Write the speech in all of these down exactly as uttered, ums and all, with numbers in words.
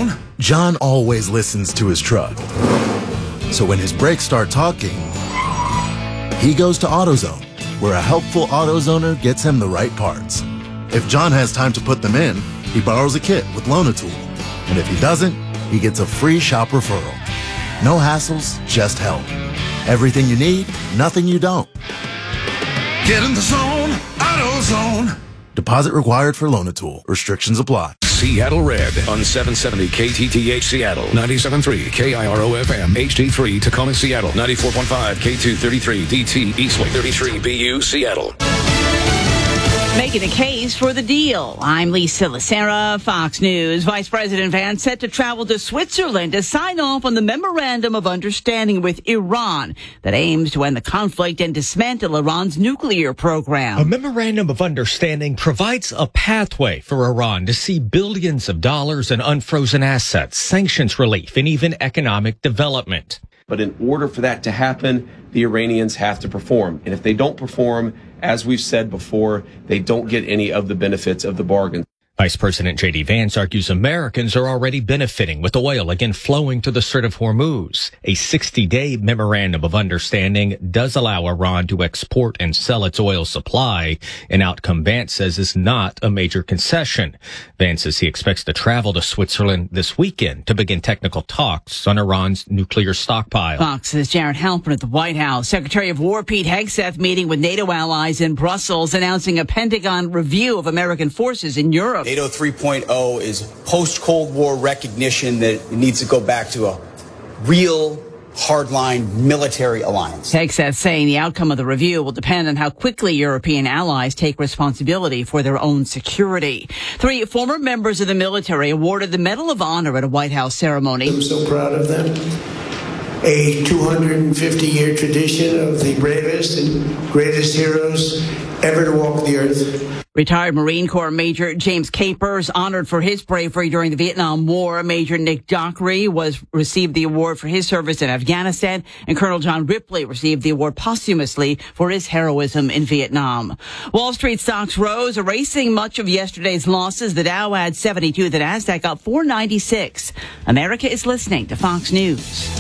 zone. John always listens to his truck. So when his brakes start talking, he goes to AutoZone, where a helpful AutoZoner gets him the right parts. If John has time to put them in, he borrows a kit with Loan-A-Tool. And if he doesn't, he gets a free shop referral. No hassles, just help. Everything you need, nothing you don't. Get in the zone, AutoZone. Deposit required for Loan-A-Tool. Restrictions apply. Seattle Red on seven seventy K T T H Seattle, ninety-seven point three K I R O F M, H D three Tacoma Seattle, ninety-four point five K two thirty-three D T Eastway thirty-three B U Seattle. Making the case for the deal. I'm Lisa Lacera, Fox News. Vice President Vance set to travel to Switzerland to sign off on the Memorandum of Understanding with Iran that aims to end the conflict and dismantle Iran's nuclear program. A Memorandum of Understanding provides a pathway for Iran to see billions of dollars in unfrozen assets, sanctions relief, and even economic development. But in order for that to happen, the Iranians have to perform. And if they don't perform, as we've said before, they don't get any of the benefits of the bargain. Vice President J D Vance argues Americans are already benefiting with oil again flowing to the Strait of Hormuz. A sixty-day memorandum of understanding does allow Iran to export and sell its oil supply, an outcome Vance says is not a major concession. Vance says he expects to travel to Switzerland this weekend to begin technical talks on Iran's nuclear stockpile. Fox's Jared Halpern at the White House. Secretary of War Pete Hegseth meeting with NATO allies in Brussels, announcing a Pentagon review of American forces in Europe. NATO three point oh is post-Cold War recognition that it needs to go back to a real hardline military alliance. Hegseth saying the outcome of the review will depend on how quickly European allies take responsibility for their own security. Three former members of the military awarded the Medal of Honor at a White House ceremony. I'm so proud of them. A two hundred fifty year tradition of the bravest and greatest heroes ever to walk the earth. Retired Marine Corps Major James Capers honored for his bravery during the Vietnam War. Major Nick Dockery was received the award for his service in Afghanistan, and Colonel John Ripley received the award posthumously for his heroism in Vietnam. Wall Street stocks rose, erasing much of yesterday's losses. The Dow had seventy-two, the Nasdaq up four ninety-six. America is listening to Fox News.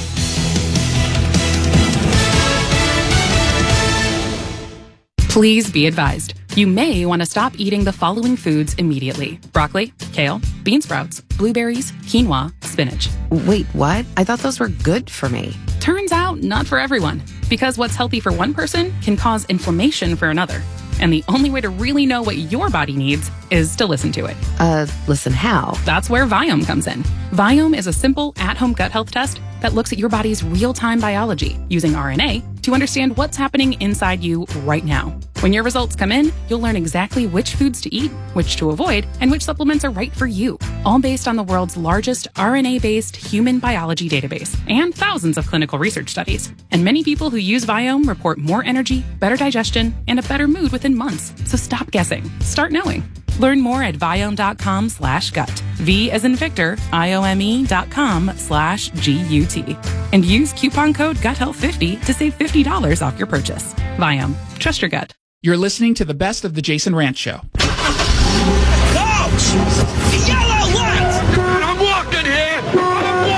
Please be advised. You may want to stop eating the following foods immediately. Broccoli, kale, bean sprouts, blueberries, quinoa, spinach. Wait, what? I thought those were good for me. Turns out, not for everyone. Because what's healthy for one person can cause inflammation for another. And the only way to really know what your body needs is to listen to it. Uh, listen how? That's where Viome comes in. Viome is a simple, at-home gut health test that looks at your body's real-time biology using R N A to understand what's happening inside you right now. When your results come in, you'll learn exactly which foods to eat, which to avoid, and which supplements are right for you. All based on the world's largest R N A-based human biology database and thousands of clinical research studies. And many people who use Viome report more energy, better digestion, and a better mood within months. So stop guessing. Start knowing. Learn more at Viome.com slash gut. V as in Victor, I-O-M-E dot com slash G-U-T. And use coupon code gut health fifty to save fifty dollars off your purchase. Viome. Trust your gut. You're listening to the best of the Jason Ranch Show. Coach! Yellow light! I'm walking here! I'm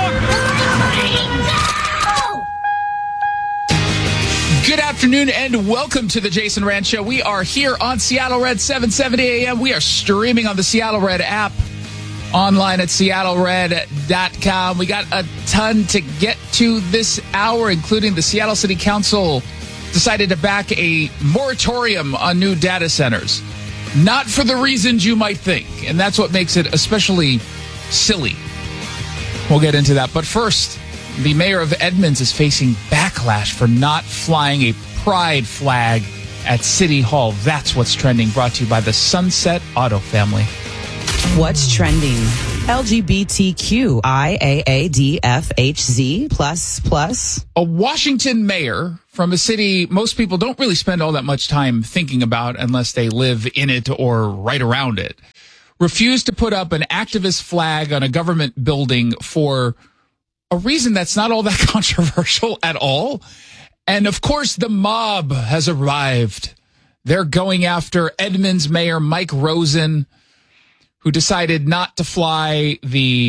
walking! Good afternoon and welcome to the Jason Ranch Show. We are here on Seattle Red, seven seventy a.m. We are streaming on the Seattle Red app, online at seattle red dot com. We got a ton to get to this hour, including the Seattle City Council decided to back a moratorium on new data centers. Not for the reasons you might think, and that's what makes it especially silly. We'll get into that. But first, the mayor of Edmonds is facing backlash for not flying a pride flag at City Hall. That's what's trending, brought to you by the Sunset Auto family. What's trending? L G B T Q I A A D F H Z plus plus. A Washington mayor from a city most people don't really spend all that much time thinking about unless they live in it or right around it, refused to put up an activist flag on a government building for a reason that's not all that controversial at all. And of course, the mob has arrived. They're going after Edmonds Mayor Mike Rosen, who decided not to fly the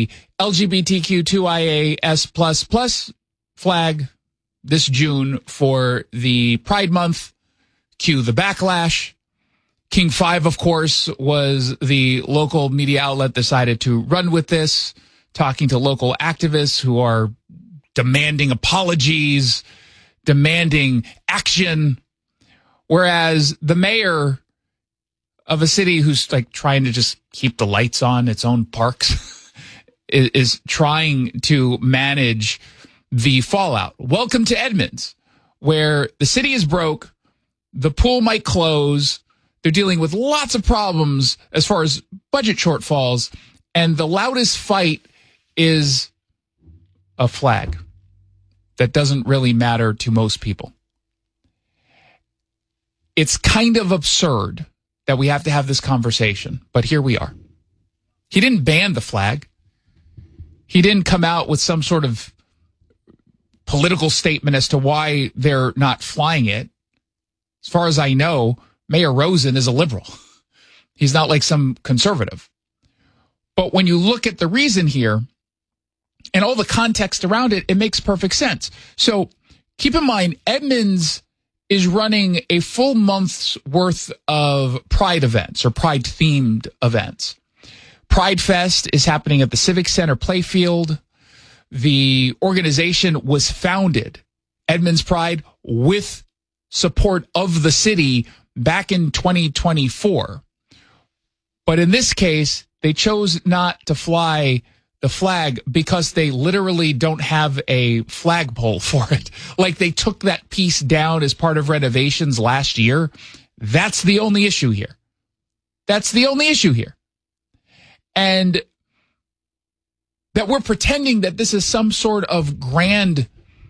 L G B T Q two I A S plus plus flag this June for the Pride Month. Cue the backlash. King five, of course, was the local media outlet decided to run with this, talking to local activists who are demanding apologies, demanding action, whereas the mayor of a city who's like trying to just keep the lights on its own parks is, is trying to manage the fallout. Welcome to Edmonds, where the city is broke, the pool might close, they're dealing with lots of problems as far as budget shortfalls, and the loudest fight is a flag that doesn't really matter to most people. It's kind of absurd that we have to have this conversation, but here we are. He didn't ban the flag. He didn't come out with some sort of political statement as to why they're not flying it. As far as I know, Mayor Rosen is a liberal. He's not like some conservative. But when you look at the reason here and all the context around it, it makes perfect sense. So keep in mind, Edmonds is running a full month's worth of Pride events or Pride-themed events. Pride Fest is happening at the Civic Center Playfield. The organization was founded, Edmonds Pride, with support of the city back in twenty twenty-four. But in this case, they chose not to fly the flag because they literally don't have a flagpole for it. Like they took that piece down as part of renovations last year. That's the only issue here. That's the only issue here. And that we're pretending that this is some sort of grand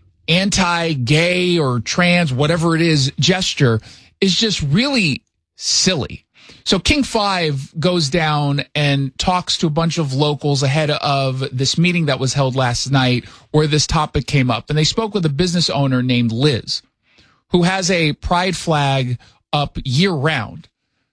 anti-gay or trans, whatever it is, gesture is just really silly. So King five goes down and talks to a bunch of locals ahead of this meeting that was held last night where this topic came up. And they spoke with a business owner named Liz, who has a pride flag up year-round.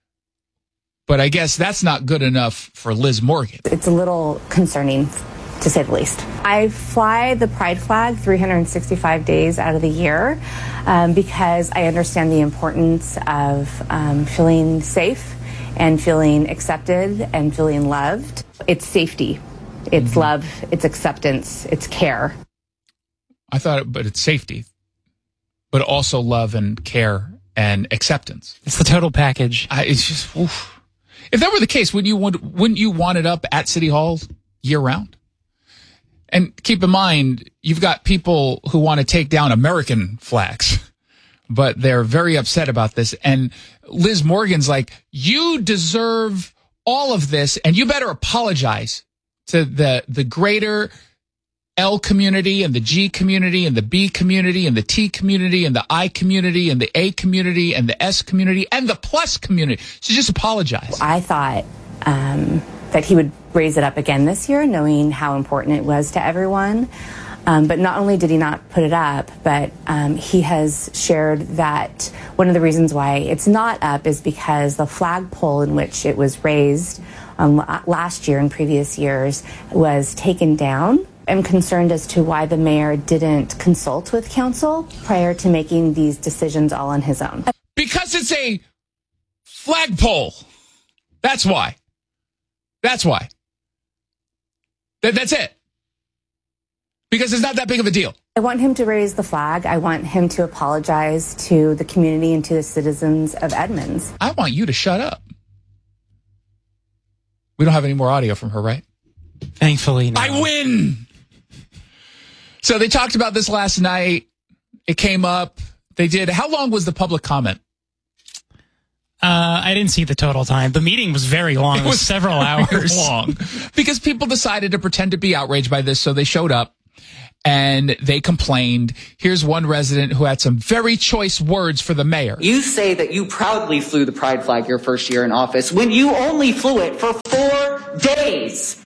But I guess that's not good enough for Liz Morgan. It's a little concerning, to say the least. I fly the pride flag three hundred sixty-five days out of the year um, because I understand the importance of um, feeling safe and feeling accepted and feeling loved. It's safety, it's mm-hmm. love, it's acceptance, it's care. I thought, but it's safety, but also love and care and acceptance. It's the total package. I, it's just, oof. If that were the case, wouldn't you want, wouldn't you want it up at City Hall year round? And keep in mind, you've got people who want to take down American flags, but they're very upset about this. And Liz Morgan's like, you deserve all of this, and you better apologize to the, the greater L community and the G community and the B community and the T community and the I community and the A community and the S community and the plus community. So just apologize. I thought um, that he would raise it up again this year, knowing how important it was to everyone. Um, but not only did he not put it up, but um, he has shared that one of the reasons why it's not up is because the flagpole in which it was raised um, last year and previous years was taken down. I'm concerned as to why the mayor didn't consult with council prior to making these decisions all on his own. Because it's a flagpole. That's why. That's why. That, that's it. Because it's not that big of a deal. I want him to raise the flag. I want him to apologize to the community and to the citizens of Edmonds. I want you to shut up. We don't have any more audio from her, right? Thankfully, no. I win! So they talked about this last night. It came up. They did. How long was the public comment? Uh, I didn't see the total time. The meeting was very long. It was, it was several hours long. Because people decided to pretend to be outraged by this, so they showed up and they complained. Here's one resident who had some very choice words for the mayor. You say that you proudly flew the pride flag your first year in office when you only flew it for four days.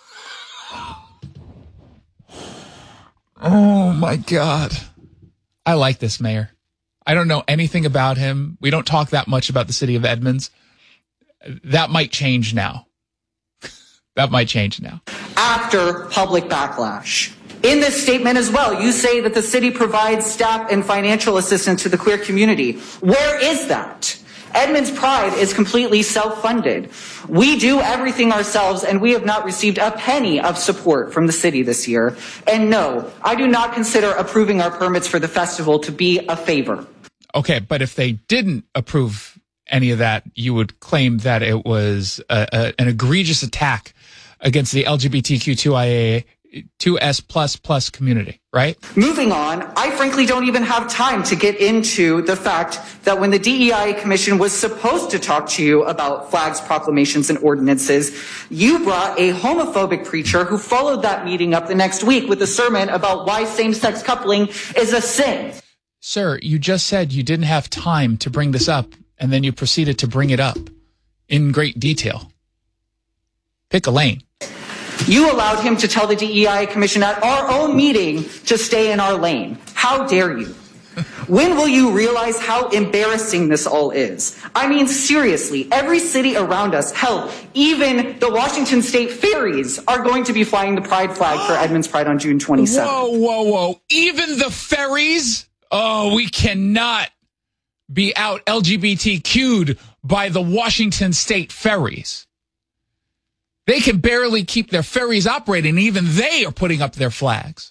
Oh, my God. I like this mayor. I don't know anything about him. We don't talk that much about the city of Edmonds. That might change now. That might change now. after public backlash. In this statement as well, you say that the city provides staff and financial assistance to the queer community. Where is that? Edmonds Pride is completely self-funded. We do everything ourselves, and we have not received a penny of support from the city this year. And no, I do not consider approving our permits for the festival to be a favor. Okay, but if they didn't approve any of that, you would claim that it was a, a, an egregious attack against the L G B T Q two I A two S plus plus community, right? Moving on, I frankly don't even have time to get into the fact that when the D E I Commission was supposed to talk to you about flags, proclamations, and ordinances, you brought a homophobic preacher who followed that meeting up the next week with a sermon about why same-sex coupling is a sin. Sir, you just said you didn't have time to bring this up, and then you proceeded to bring it up in great detail. Pick a lane. You allowed him to tell the D E I Commission at our own meeting to stay in our lane. How dare you? When will you realize how embarrassing this all is? I mean, seriously, every city around us, hell, even the Washington State ferries are going to be flying the pride flag for Edmonds Pride on June twenty-seventh. Whoa, whoa, whoa. Even the ferries? Oh, we cannot be out L G B T Q'd by the Washington State ferries. They can barely keep their ferries operating. Even they are putting up their flags.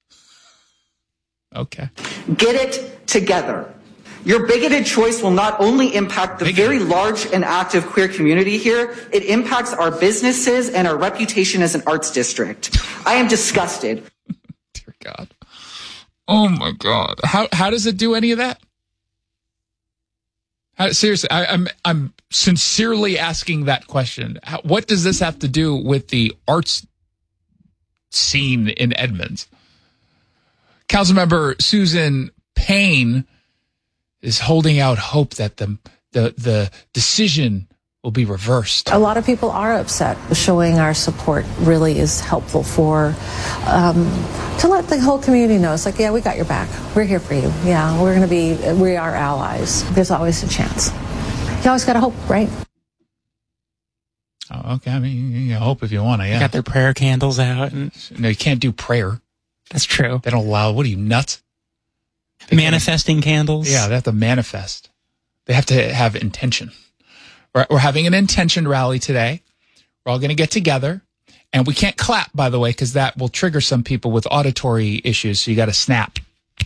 Okay. Get it together. Your bigoted choice will not only impact the bigoted. very large and active queer community here, it impacts our businesses and our reputation as an arts district. I am disgusted. Dear God. Oh my God. How how does it do any of that? How, seriously, I, I'm I'm sincerely asking that question. How, what does this have to do with the arts scene in Edmonds? Councilmember Susan Payne is holding out hope that the the the decision will be reversed. A lot of people are upset. Showing our support really is helpful for um, to let the whole community know. It's like, yeah, we got your back. We're here for you. Yeah, we're going to be, we are allies. There's always a chance. You always got to hope, right? Oh, okay. I mean, you hope if you want to, yeah. They got their prayer candles out. And no, you can't do prayer. That's true. They don't allow, what are you, nuts? They Manifesting gotta, candles? Yeah, they have to manifest. They have to have intention. We're, we're having an intention rally today. We're all going to get together. And we can't clap, by the way, because that will trigger some people with auditory issues. So you got to snap.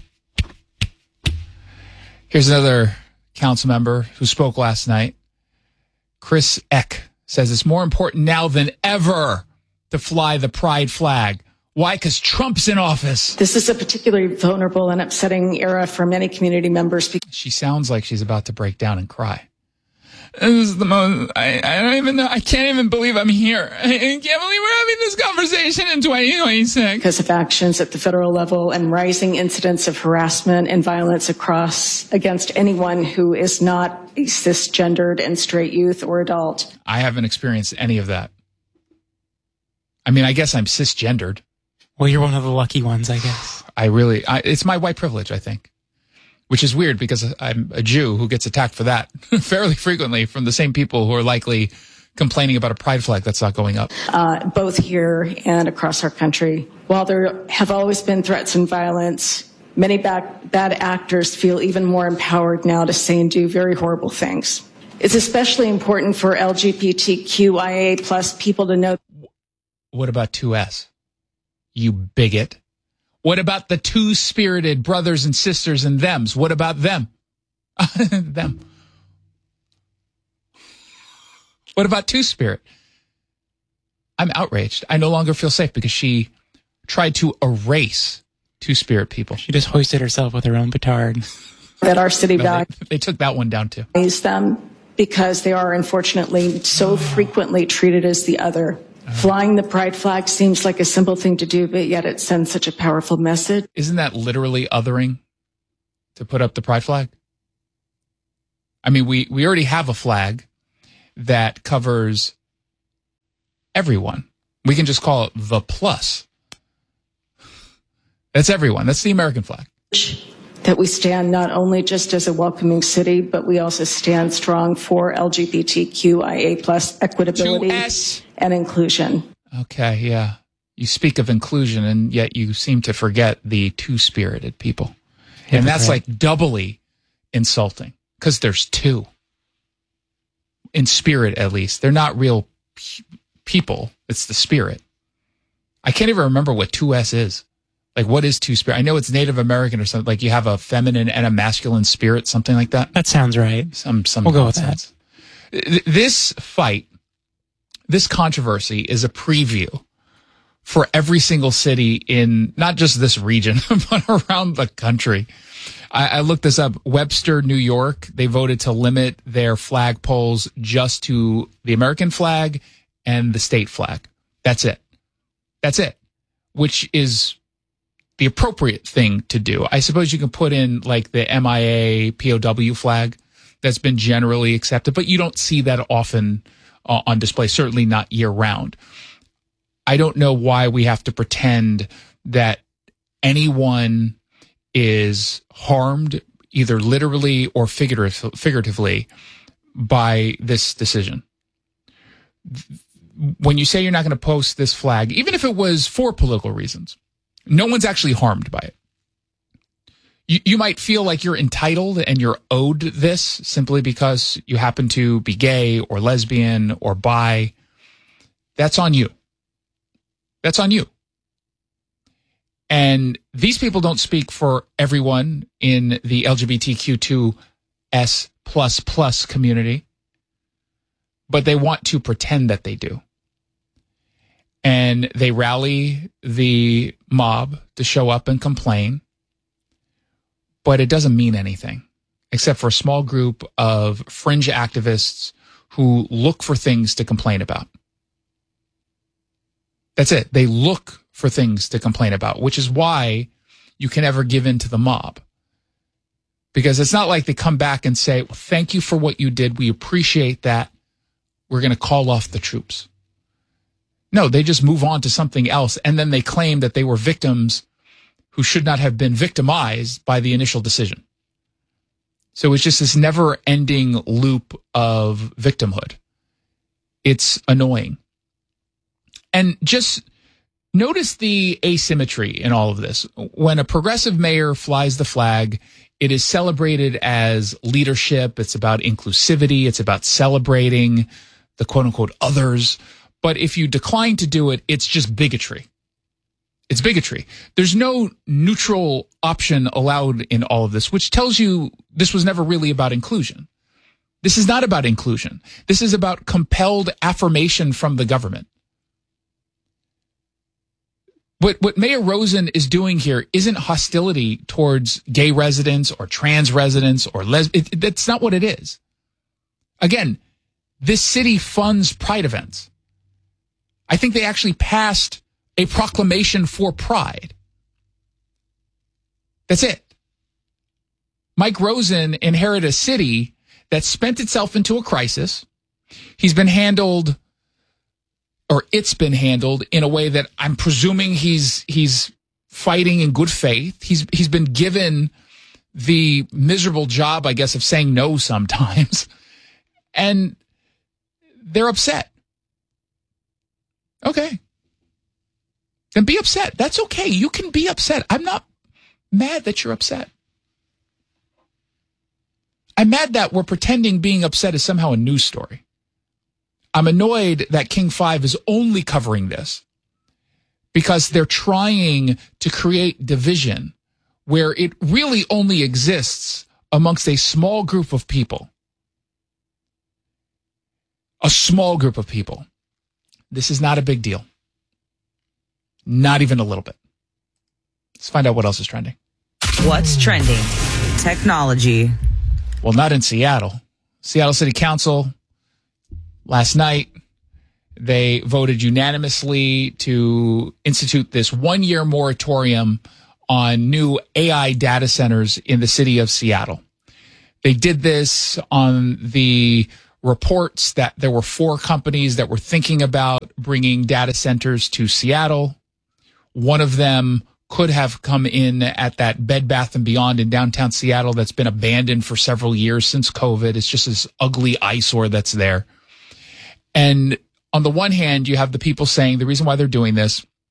Here's another council member who spoke last night. Chris Eck says it's more important now than ever to fly the pride flag. Why? Because Trump's in office. This is a particularly vulnerable and upsetting era for many community members. She sounds like she's about to break down and cry. This is the most, I, I don't even know, I can't even believe I'm here. I can't believe we're having this conversation in twenty twenty-six. Because of actions at the federal level and rising incidents of harassment and violence across against anyone who is not a cisgendered and straight youth or adult. I haven't experienced any of that. I mean, I guess I'm cisgendered. Well, you're one of the lucky ones, I guess. I really, I, it's my white privilege, I think. Which is weird because I'm a Jew who gets attacked for that fairly frequently from the same people who are likely complaining about a pride flag that's not going up. Uh, both here and across our country. While there have always been threats and violence, many bad, bad actors feel even more empowered now to say and do very horrible things. It's especially important for L G B T Q I A plus people to know. What about two S? You bigot. What about the two-spirited brothers and sisters and thems? What about them? them. What about two-spirit? I'm outraged. I no longer feel safe because she tried to erase two-spirit people. She just hoisted herself with her own petard. That our city no, values. They, they took that one down too. Them because they are unfortunately so frequently treated as the other. Flying the pride flag seems like a simple thing to do, but yet it sends such a powerful message. Isn't that literally othering to put up the pride flag? I mean, we, we already have a flag that covers everyone. We can just call it the plus. That's everyone. That's the American flag. That we stand not only just as a welcoming city, but we also stand strong for L G B T Q I A plus equitability and inclusion. Okay, yeah. You speak of inclusion, and yet you seem to forget the two-spirited people. And that's like doubly insulting because there's two. In spirit, at least. They're not real p- people. It's the spirit. I can't even remember what two S is. Like, what is two-spirit? I know it's Native American or something. Like, you have a feminine and a masculine spirit, something like that. That sounds right. Some, some we'll nonsense. go with that. This fight, this controversy is a preview for every single city in not just this region, but around the country. I, I looked this up. Webster, New York, they voted to limit their flag poles just to the American flag and the state flag. That's it. That's it. Which is the appropriate thing to do. I suppose you can put in like the M I A P O W flag that's been generally accepted, but you don't see that often uh, on display, certainly not year round. I don't know why we have to pretend that anyone is harmed either literally or figurative, figuratively by this decision. When you say you're not going to post this flag, even if it was for political reasons, no one's actually harmed by it. You, you might feel like you're entitled and you're owed this simply because you happen to be gay or lesbian or bi. That's on you. That's on you. And these people don't speak for everyone in the L G B T Q two S plus plus community, but they want to pretend that they do. And they rally the mob to show up and complain, but it doesn't mean anything except for a small group of fringe activists who look for things to complain about. That's it. They look for things to complain about, which is why you can never give in to the mob. Because it's not like they come back and say, well, thank you for what you did. We appreciate that. We're going to call off the troops. No, they just move on to something else. And then they claim that they were victims who should not have been victimized by the initial decision. So it's just this never ending loop of victimhood. It's annoying. And just notice the asymmetry in all of this. When a progressive mayor flies the flag, it is celebrated as leadership. It's about inclusivity. It's about celebrating the quote unquote others. But if you decline to do it, it's just bigotry. It's bigotry. There's no neutral option allowed in all of this, which tells you this was never really about inclusion. This is not about inclusion. This is about compelled affirmation from the government. What, what Mayor Rosen is doing here isn't hostility towards gay residents or trans residents or les. It, that's not what it is. Again, this city funds pride events. I think they actually passed a proclamation for pride. That's it. Mike Rosen inherited a city that spent itself into a crisis. He's been handled, or it's been handled in a way that I'm presuming he's he's fighting in good faith. He's he's been given the miserable job, I guess, of saying no sometimes. And they're upset. Okay. Then be upset. That's okay. You can be upset. I'm not mad that you're upset. I'm mad that we're pretending being upset is somehow a news story. I'm annoyed that King five is only covering this because they're trying to create division where it really only exists amongst a small group of people. A small group of people. This is not a big deal. Not even a little bit. Let's find out what else is trending. What's trending? Technology. Well, not in Seattle. Seattle City Council, last night, they voted unanimously to institute this one-year moratorium on new A I data centers in the city of Seattle. They did this on the reports that there were four companies that were thinking about bringing data centers to Seattle. One of them could have come in at that Bed Bath and Beyond in downtown Seattle that's been abandoned for several years since COVID. It's just this ugly eyesore that's there. And on the one hand, you have the people saying the reason why they're doing this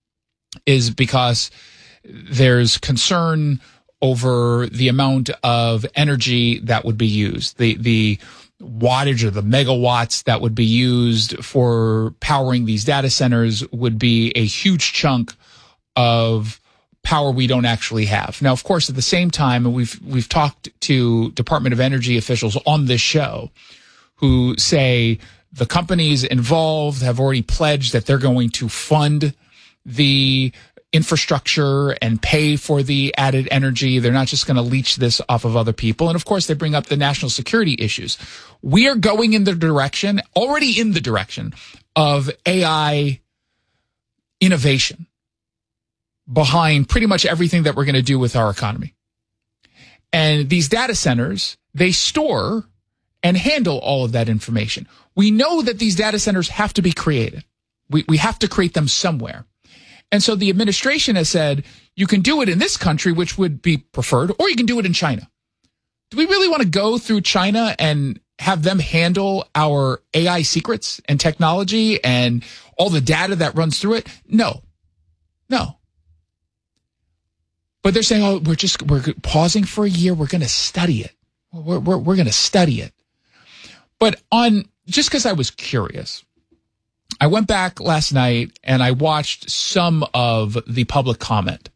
is because there's concern over the amount of energy that would be used, the the wattage or the megawatts that would be used for powering these data centers would be a huge chunk of power we don't actually have. Now, of course, at the same time, and we've we've talked to Department of Energy officials on this show who say the companies involved have already pledged that they're going to fund the infrastructure and pay for the added energy. They're not just going to leech this off of other people. And of course, they bring up the national security issues. We are going in the direction, already in the direction of A I innovation behind pretty much everything that we're going to do with our economy. And these data centers, they store and handle all of that information. We know that these data centers have to be created. We, we have to create them somewhere. And so the administration has said, you can do it in this country, which would be preferred, or you can do it in China. Do we really want to go through China and have them handle our A I secrets and technology and all the data that runs through it? No, no. But they're saying, oh, we're just, we're pausing for a year. We're going to study it. We're, we're, we're going to study it. But on, just because I was curious, I went back last night and I watched some of the public comment.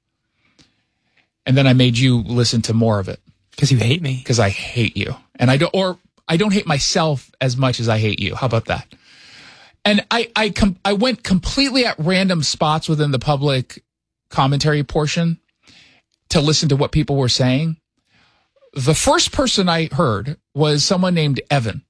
And then I made you listen to more of it. Because you hate me. Because I hate you. And I don't, or I don't hate myself as much as I hate you. How about that? And I, I, com- I went completely at random spots within the public commentary portion to listen to what people were saying. The first person I heard was someone named Evan,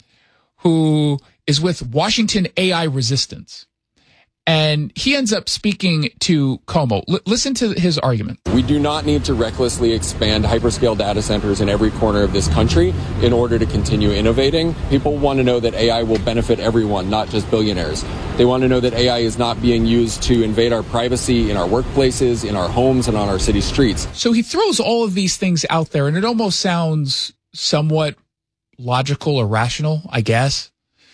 who is with Washington A I Resistance. And he ends up speaking to Como. L- listen to his argument. We do not need to recklessly expand hyperscale data centers in every corner of this country in order to continue innovating. People want to know that A I will benefit everyone, not just billionaires. They want to know that A I is not being used to invade our privacy in our workplaces, in our homes, and on our city streets. So he throws all of these things out there, and it almost sounds somewhat logical or rational, I guess.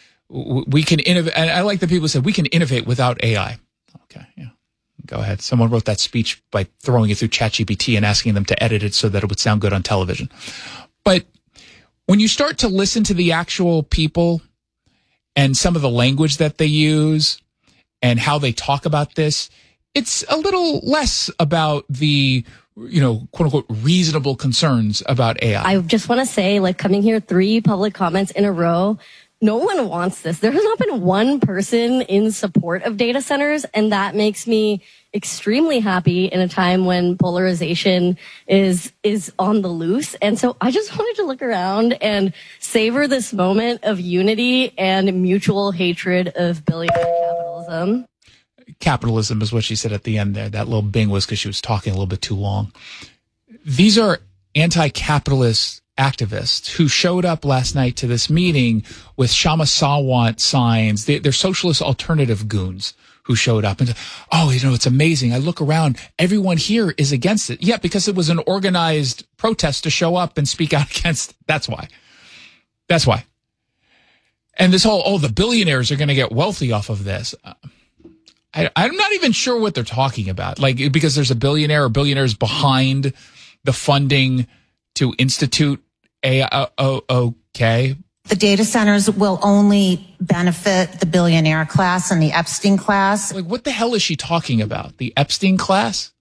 We can innovate, and I like that people said we can innovate without A I. Okay, yeah, go ahead. Someone wrote that speech by throwing it through ChatGPT and asking them to edit it so that it would sound good on television. But when you start to listen to the actual people and some of the language that they use and how they talk about this, it's a little less about the, you know, quote unquote, reasonable concerns about A I. I just want to say, like, coming here, three public comments in a row. No one wants this. There has not been one person in support of data centers, and that makes me extremely happy in a time when polarization is is on the loose. And so I just wanted to look around and savor this moment of unity and mutual hatred of billionaire capitalism. Capitalism is what she said at the end there. That little bing was because she was talking a little bit too long. These are anti-capitalist activists who showed up last night to this meeting with Shama Sawant signs. They, they're socialist alternative goons who showed up and, oh, you know, it's amazing. I look around. Everyone here is against it. Yeah, because it was an organized protest to show up and speak out against. That's why. That's why. And this whole, oh, the billionaires are going to get wealthy off of this. Uh, I, I'm not even sure what they're talking about. Like, because there's a billionaire or billionaires behind the funding to institute a, uh, oh, okay. The data centers will only benefit the billionaire class and the Epstein class. Like, what the hell is she talking about? The Epstein class?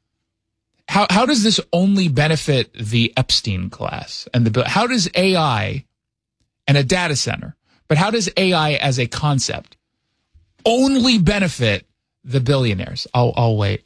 How how does this only benefit the Epstein class? And the how does A I and a data center, but how does A I as a concept only benefit the billionaires? I'll I'll wait.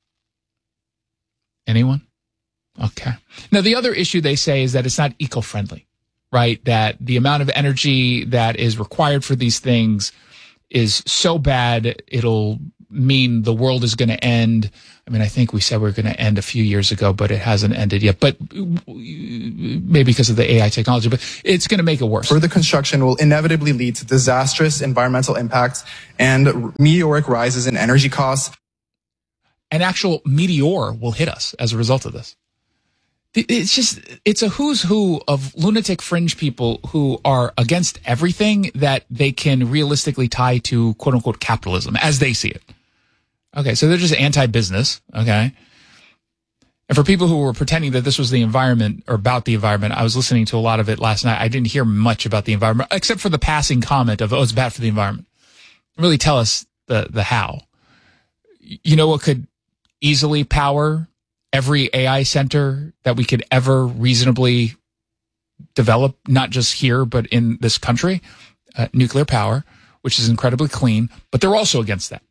Anyone? Okay. Now, the other issue they say is that it's not eco-friendly, right? That the amount of energy that is required for these things is so bad, it'll mean the world is going to end. I mean, I think we said we we're going to end a few years ago, but it hasn't ended yet. But maybe because of the A I technology, but it's going to make it worse. Further construction will inevitably lead to disastrous environmental impacts and meteoric rises in energy costs. An actual meteor will hit us as a result of this. It's just, it's a who's who of lunatic fringe people who are against everything that they can realistically tie to quote unquote capitalism as they see it. Okay, so they're just anti-business, okay? And for people who were pretending that this was the environment or about the environment, I was listening to a lot of it last night. I didn't hear much about the environment, except for the passing comment of, oh, it's bad for the environment. Really tell us the, the how. You know what could easily power every A I center that we could ever reasonably develop, not just here, but in this country? Uh, nuclear power, which is incredibly clean, but they're also against that.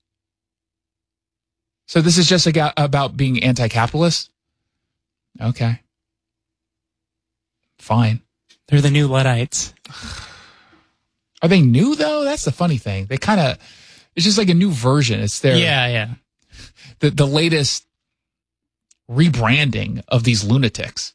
So this is just a, about being anti-capitalist? Okay. Fine. They're the new Luddites. Are they new, though? That's the funny thing. They kind of, it's just like a new version. It's their, yeah, yeah. The, the latest rebranding of these lunatics.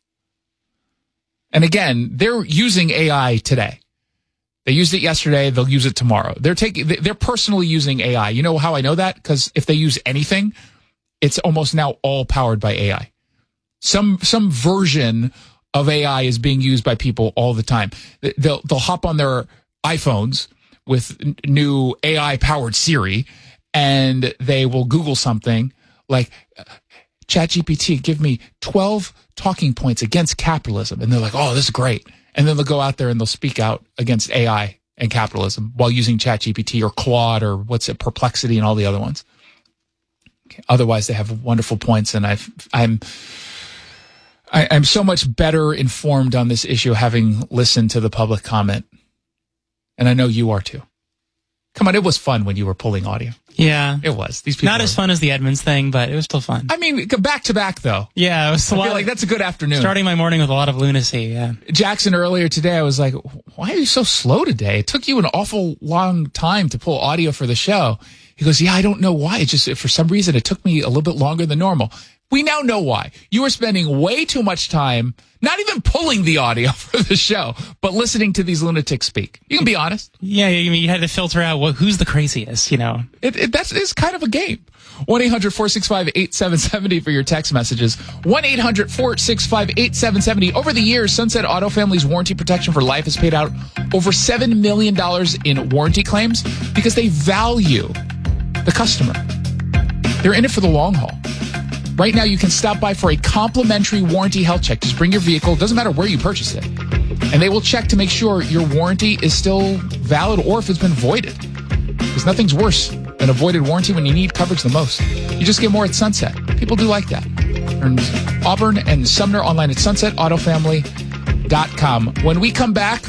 And again, they're using A I today. They used it yesterday. They'll use it tomorrow. They're taking, they're personally using A I. You know how I know that? Because if they use anything, it's almost now all powered by A I. Some, some version of A I is being used by people all the time. They'll, they'll hop on their iPhones with new A I powered Siri, and they will Google something like, ChatGPT, give me twelve talking points against capitalism. And they're like, oh, this is great. And then they'll go out there and they'll speak out against A I and capitalism while using ChatGPT or Claude or what's it, Perplexity and all the other ones. Okay. Otherwise, they have wonderful points, and I've, I'm I, I'm so much better informed on this issue having listened to the public comment. And I know you are too. Come on, it was fun when you were pulling audio. Yeah. It was. These people Not are, as fun as the Edmonds thing, but it was still fun. I mean, back to back, though. Yeah, it was a I lot. feel like that's a good afternoon. Starting my morning with a lot of lunacy, yeah. Jackson, earlier today, I was like, why are you so slow today? It took you an awful long time to pull audio for the show. He goes, yeah, I don't know why. It's just, for some reason, it took me a little bit longer than normal. We now know why. You were spending way too much time not even pulling the audio for the show, but listening to these lunatics speak. You can be honest. Yeah, you, you had to filter out what, who's the craziest, you know. It, it, that's it's kind of a game. one eight hundred four six five eight seven seven zero for your text messages. one eight hundred four six five eight seven seven zero. Over the years, Sunset Auto Family's warranty protection for life has paid out over seven million dollars in warranty claims because they value the customer. They're in it for the long haul. Right now, you can stop by for a complimentary warranty health check. Just bring your vehicle. Doesn't matter where you purchase it. And they will check to make sure your warranty is still valid or if it's been voided. Because nothing's worse than a voided warranty when you need coverage the most. You just get more at Sunset. People do like that. And Auburn and Sumner online at sunset auto family dot com. When we come back,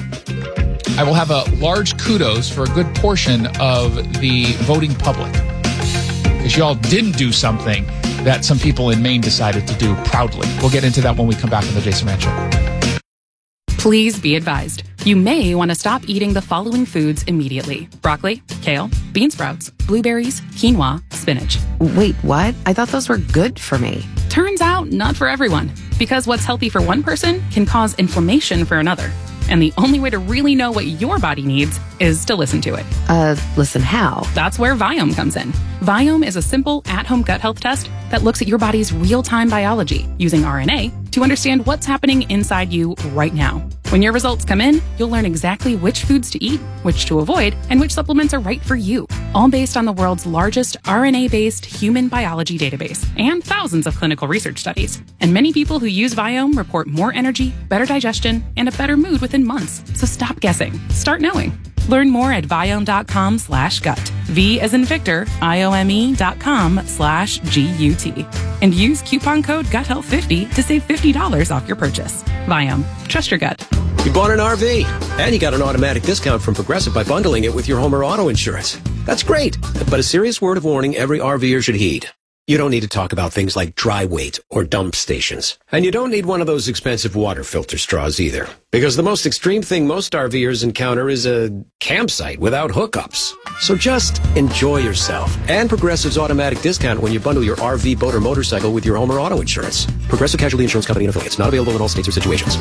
I will have a large kudos for a good portion of the voting public. Because y'all didn't do something that some people in Maine decided to do proudly. We'll get into that when we come back on the Jason Rand Show. Please be advised. You may want to stop eating the following foods immediately. Broccoli, kale, bean sprouts, blueberries, quinoa, spinach. Wait, what? I thought those were good for me. Turns out, not for everyone. Because what's healthy for one person can cause inflammation for another. And the only way to really know what your body needs is to listen to it. Uh, listen how? That's where Viome comes in. Viome is a simple at-home gut health test that looks at your body's real-time biology using R N A to understand what's happening inside you right now. When your results come in, you'll learn exactly which foods to eat, which to avoid, and which supplements are right for you. All based on the world's largest R N A-based human biology database and thousands of clinical research studies. And many people who use Viome report more energy, better digestion, and a better mood within months. So stop guessing. Start knowing. Learn more at Viome.com slash gut. V as in Victor, I-O-M-E dot com slash G-U-T. And use coupon code gut health fifty to save fifty dollars off your purchase. Viome. Trust your gut. You bought an R V, and you got an automatic discount from Progressive by bundling it with your home or auto insurance. That's great, but a serious word of warning every RVer should heed. You don't need to talk about things like dry weight or dump stations. And you don't need one of those expensive water filter straws either. Because the most extreme thing most RVers encounter is a campsite without hookups. So just enjoy yourself. And Progressive's automatic discount when you bundle your R V, boat, or motorcycle with your home or auto insurance. Progressive Casualty Insurance Company and affiliates. Not available in all states or situations.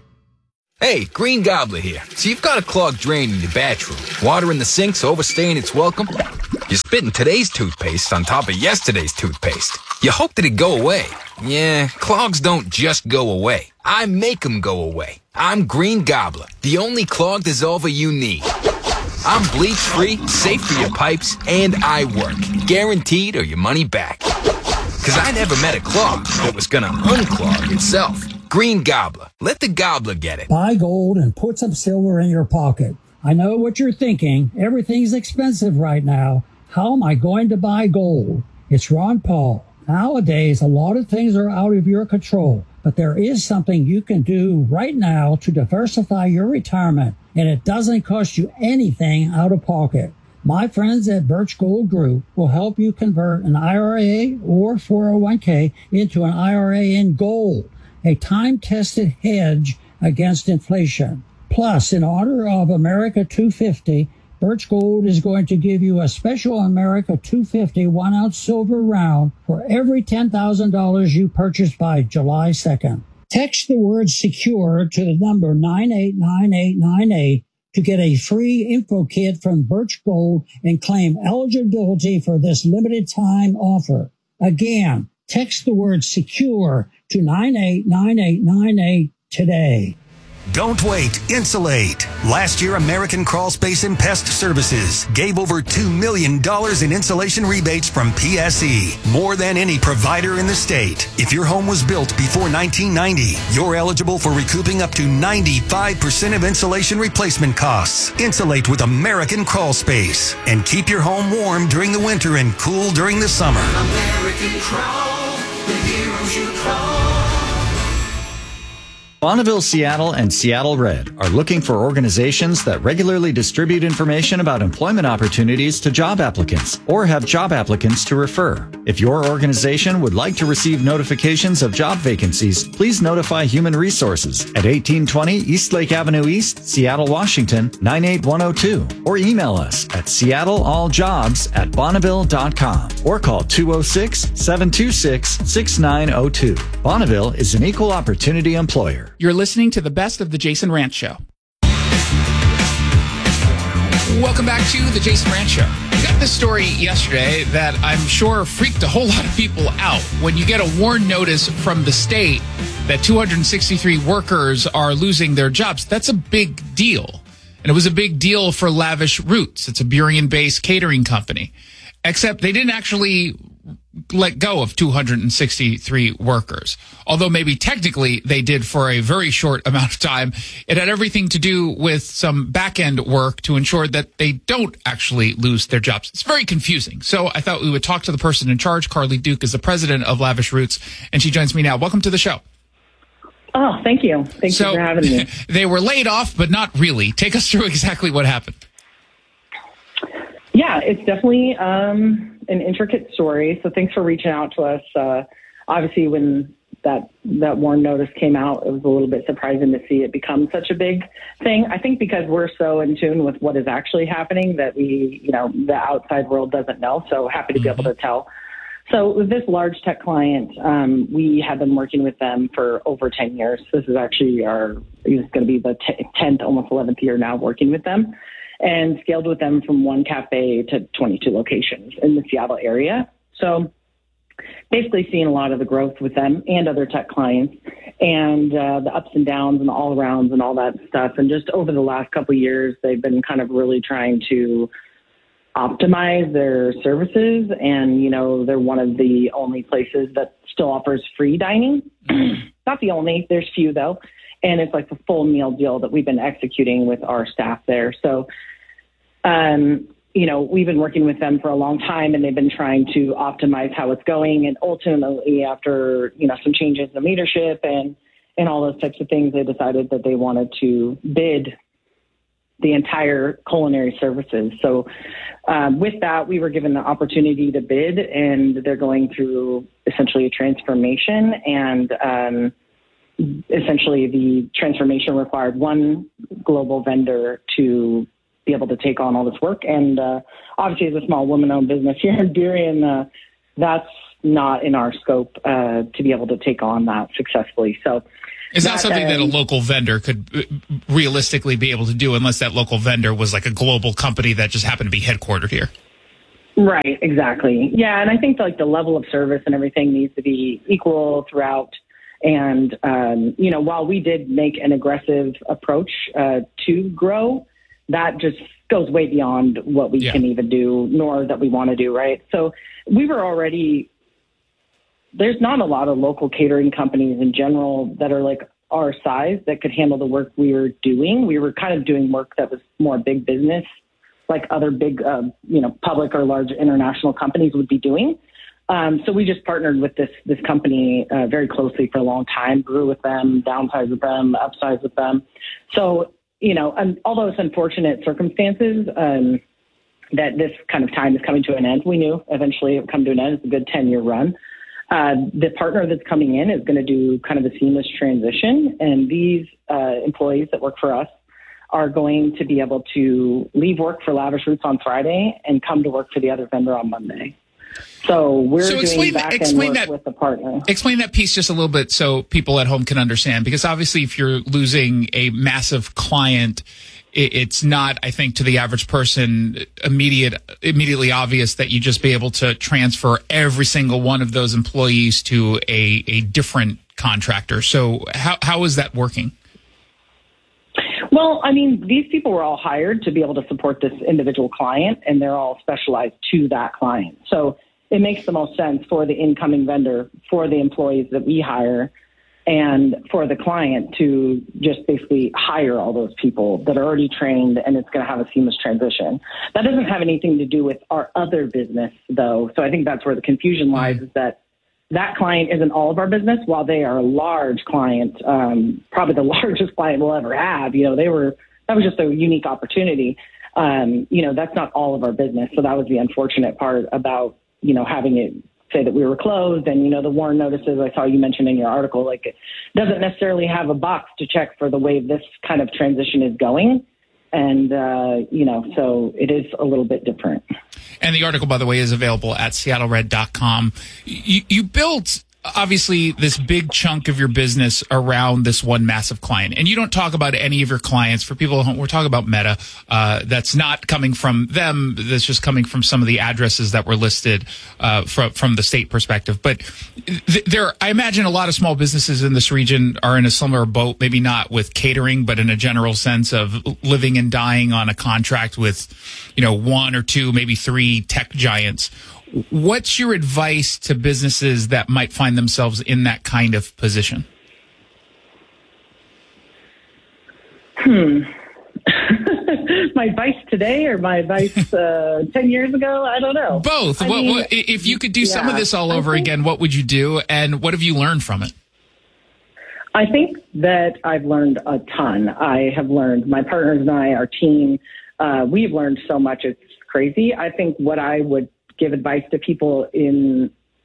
Hey, Green Gobbler here. So you've got a clogged drain in your bathroom. Water in the sink's overstaying its welcome. You're spitting today's toothpaste on top of yesterday's toothpaste. You hope that it go away. Yeah, clogs don't just go away. I make them go away. I'm Green Gobbler, the only clog dissolver you need. I'm bleach-free, safe for your pipes, and I work. Guaranteed or your money back. Because I never met a clog that was going to unclog itself. Green Gobbler. Let the gobbler get it. Buy gold and put some silver in your pocket. I know what you're thinking. Everything's expensive right now. How am I going to buy gold? It's Ron Paul. Nowadays, a lot of things are out of your control, but there is something you can do right now to diversify your retirement, and it doesn't cost you anything out of pocket. My friends at Birch Gold Group will help you convert an I R A or four oh one k into an I R A in gold, a time-tested hedge against inflation. Plus, in honor of America two fifty, Birch Gold is going to give you a special America two fifty one-ounce silver round for every ten thousand dollars you purchase by July second. Text the word SECURE to the number nine eight nine eight nine eight to get a free info kit from Birch Gold and claim eligibility for this limited time offer. Again, text the word SECURE to nine eight nine eight nine eight today. Don't wait. Insulate. Last year, American Crawl Space and Pest Services gave over two million dollars in insulation rebates from P S E, more than any provider in the state. If your home was built before nineteen ninety, you're eligible for recouping up to ninety-five percent of insulation replacement costs. Insulate with American Crawl Space and keep your home warm during the winter and cool during the summer. American Crawl, the heroes you crawl. Bonneville Seattle and Seattle Red are looking for organizations that regularly distribute information about employment opportunities to job applicants or have job applicants to refer. If your organization would like to receive notifications of job vacancies, please notify Human Resources at eighteen twenty East Lake Avenue East, Seattle, Washington, nine eight one oh two, or email us at seattlealljobs at bonneville dot com or call two oh six, seven two six, six nine oh two. Bonneville is an equal opportunity employer. You're listening to the best of the Jason Rantz Show. Welcome back to the Jason Rantz Show. We got this story yesterday that I'm sure freaked a whole lot of people out. When you get a warn notice from the state that two hundred sixty-three workers are losing their jobs, that's a big deal. And it was a big deal for Lavish Roots. It's a Burien-based catering company. Except they didn't actually let go of two hundred sixty-three workers. Although maybe technically they did for a very short amount of time. It had everything to do with some back-end work to ensure that they don't actually lose their jobs. It's very confusing. So I thought we would talk to the person in charge. Carly Duke is the president of Lavish Roots, and she joins me now. Welcome to the show. Oh, thank you. Thank so, you for having me. They were laid off, but not really. Take us through exactly what happened. Yeah, it's definitely um, an intricate story. So thanks for reaching out to us. Uh, obviously, when that that warn notice came out, it was a little bit surprising to see it become such a big thing. I think because we're so in tune with what is actually happening that we, you know, the outside world doesn't know. So happy to be able to tell. So with this large tech client, um, we have been working with them for over ten years. This is actually our, it's going to be the tenth, almost eleventh year now working with them, and scaled with them from one cafe to twenty-two locations in the Seattle area. So basically seeing a lot of the growth with them and other tech clients, and uh, the ups and downs and the all arounds and all that stuff. And just over the last couple of years, they've been kind of really trying to optimize their services. And, you know, they're one of the only places that still offers free dining. Not the only, there's few though. And it's like a full meal deal that we've been executing with our staff there. So, um, you know, we've been working with them for a long time, and they've been trying to optimize how it's going. And ultimately, after, you know, some changes in leadership and, and all those types of things, they decided that they wanted to bid the entire culinary services. So um, with that, we were given the opportunity to bid, and they're going through essentially a transformation. And um, essentially the transformation required one global vendor to be able to take on all this work. And uh, obviously, as a small woman-owned business here in Burien, uh, that's not in our scope uh, to be able to take on that successfully. So it's not something um, that a local vendor could realistically be able to do unless that local vendor was like a global company that just happened to be headquartered here. Right, exactly. Yeah, and I think like the level of service and everything needs to be equal throughout. And, um, you know, while we did make an aggressive approach uh, to grow, that just goes way beyond what we Yeah. can even do, nor that we want to do, right? So we were already, there's not a lot of local catering companies in general that are like our size that could handle the work we were doing. We were kind of doing work that was more big business, like other big, uh, you know, public or large international companies would be doing. Um, so we just partnered with this this company uh, very closely for a long time, grew with them, downsized with them, upsized with them. So, you know, um, although it's unfortunate circumstances um, that this kind of time is coming to an end, we knew eventually it would come to an end. It's a good ten-year run. Uh, the partner that's coming in is going to do kind of a seamless transition, and these uh, employees that work for us are going to be able to leave work for Lavish Roots on Friday and come to work for the other vendor on Monday. So we're So doing explain, back end explain work that, with the partner. Explain that piece just a little bit so people at home can understand. Because obviously, if you're losing a massive client, it, it's not, I think, to the average person immediate, immediately obvious that you just be able to transfer every single one of those employees to a, a different contractor. So how how is that working? Well, I mean, these people were all hired to be able to support this individual client, and they're all specialized to that client. So it makes the most sense for the incoming vendor, for the employees that we hire, and for the client to just basically hire all those people that are already trained, and it's going to have a seamless transition. That doesn't have anything to do with our other business, though. So I think that's where the confusion lies, is that that client isn't all of our business. While they are a large client, um, probably the largest client we'll ever have, you know, they were, that was just a unique opportunity. Um, you know, that's not all of our business. So that was the unfortunate part about, you know, having it say that we were closed. And, you know, the WARN notices I saw you mentioned in your article, like it doesn't necessarily have a box to check for the way this kind of transition is going. And, uh, you know, so it is a little bit different. And the article, by the way, is available at seattle red dot com. You, you built, obviously, this big chunk of your business around this one massive client. And you don't talk about any of your clients. For people at home, we're talking about Meta. Uh, that's not coming from them. That's just coming from some of the addresses that were listed uh, from, from the state perspective. But th- there, I imagine a lot of small businesses in this region are in a similar boat, maybe not with catering, but in a general sense of living and dying on a contract with, you know, one or two, maybe three tech giants. What's your advice to businesses that might find themselves in that kind of position? Hmm. My advice today or my advice uh, ten years ago? I don't know. Both. I What, mean, what, if you could do some yeah, of this all I over think- again, what would you do? And what have you learned from it? I think that I've learned a ton. I have learned, my partners and I, our team, uh, we've learned so much. It's crazy. I think what I would give advice to people in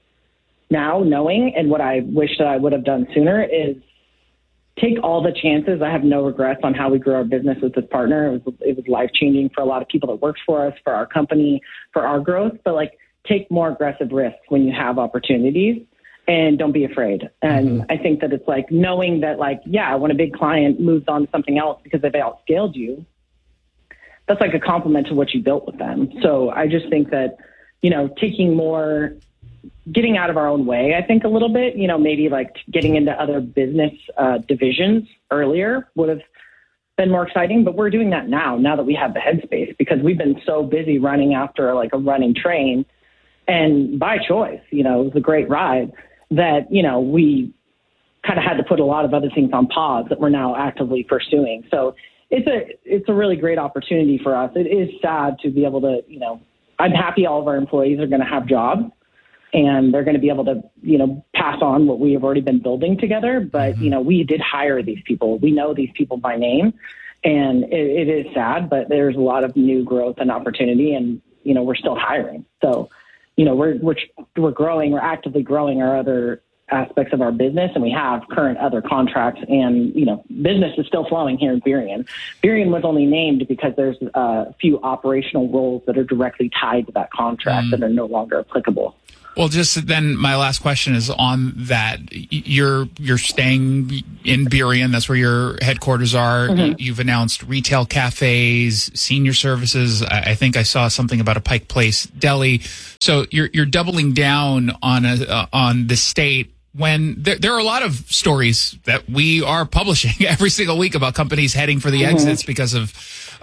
now knowing, and what I wish that I would have done sooner, is take all the chances. I have no regrets on how we grew our business with this partner. It was, it was life-changing for a lot of people that worked for us, for our company, for our growth. But like, take more aggressive risks when you have opportunities, and don't be afraid. And mm-hmm. I think that it's like knowing that, like, yeah, when a big client moves on to something else because they've outscaled you, that's like a compliment to what you built with them. So I just think that, you know, taking more, getting out of our own way, I think a little bit, you know, maybe like getting into other business uh, divisions earlier would have been more exciting. But we're doing that now, now that we have the headspace, because we've been so busy running after like a running train, and by choice, you know, it was a great ride, that, you know, we kind of had to put a lot of other things on pause that we're now actively pursuing. So it's a, it's a really great opportunity for us. It is sad to be able to, you know, I'm happy all of our employees are going to have jobs, and they're going to be able to, you know, pass on what we have already been building together. But, mm-hmm. you know, we did hire these people. We know these people by name, and it, it is sad, but there's a lot of new growth and opportunity, and, you know, we're still hiring. So, you know, we're, we're, we're growing, we're actively growing our other aspects of our business, and we have current other contracts, and, you know, business is still flowing here in Burien. Burien was only named because there's a few operational roles that are directly tied to that contract mm. that are no longer applicable. Well, just then my last question is on that. You're you're staying in Burien. That's where your headquarters are. Mm-hmm. You've announced retail cafes, senior services. I think I saw something about a Pike Place deli. So you're you're doubling down on a uh, on the state. When there, there are a lot of stories that we are publishing every single week about companies heading for the mm-hmm. exits because of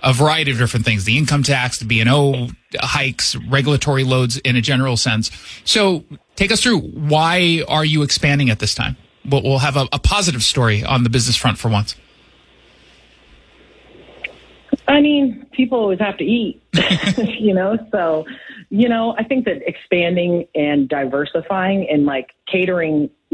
a variety of different things, the income tax, the B and O hikes, regulatory loads in a general sense. So take us through, why are you expanding at this time? We'll, we'll have a, a positive story on the business front for once. I mean, people always have to eat, you know, so, you know, I think that expanding and diversifying and like catering